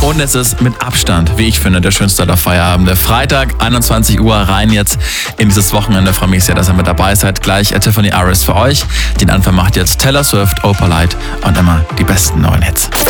Und es ist mit Abstand, wie ich finde, der schönste aller Feierabende. Freitag, 21 Uhr, rein jetzt in dieses Wochenende. Freue mich sehr, dass ihr mit dabei seid. Gleich Tiffany Aris für euch. Den Anfang macht jetzt Taylor Swift, Opalite und immer die besten neuen Hits.